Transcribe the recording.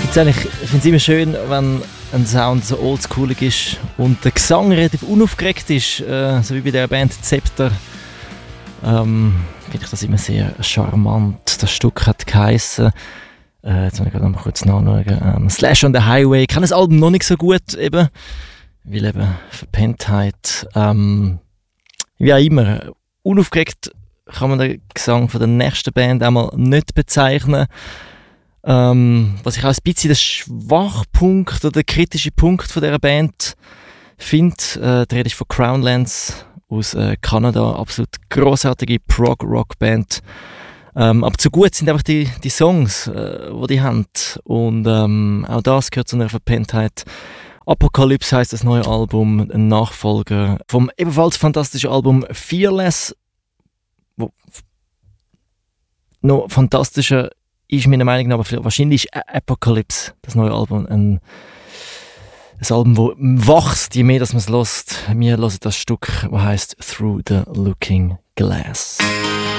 Ich finde es immer schön, wenn ein Sound so oldschoolig ist und der Gesang relativ unaufgeregt ist, so wie bei der Band Scepter. Finde ich das immer sehr charmant. Das Stück hat geheissen, jetzt muss ich gerade noch mal kurz nachschauen, Slash on the Highway. Ich kenne das Album noch nicht so gut, eben, weil eben Verpenntheit. Wie auch immer, unaufgeregt kann man den Gesang von der nächsten Band einmal nicht bezeichnen. Was ich auch ein bisschen der Schwachpunkt oder der kritische Punkt von dieser Band finde, die Rede ist von Crownlands aus Kanada, absolut grossartige Prog-Rock-Band. Aber zu gut sind einfach die Songs, die haben. Und auch das gehört zu einer Verpenntheit. Apocalypse heisst das neue Album, ein Nachfolger vom ebenfalls fantastischen Album Fearless. Wo noch fantastischer ist meiner Meinung nach, aber wahrscheinlich ist Apocalypse, das neue Album, ein Album, das wächst, je mehr dass man es hört. Wir hören das Stück, das heisst Through the Looking Glass.